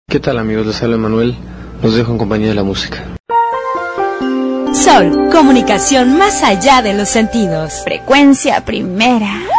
¿Qué tal, amigos? Les habla Manuel. Los dejo en compañía de la música. Sol, comunicación más allá de los sentidos. Frecuencia primera.